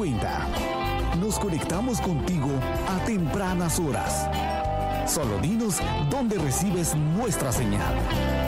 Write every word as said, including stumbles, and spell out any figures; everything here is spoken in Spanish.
cuenta. Nos conectamos contigo a tempranas horas. Solo dinos dónde recibes nuestra señal.